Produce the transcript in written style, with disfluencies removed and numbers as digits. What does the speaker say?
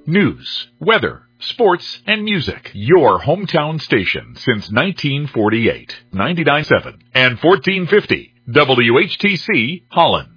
news, weather, sports, and music. Your hometown station since 1948. 99.7 and 1450 WHTC Holland.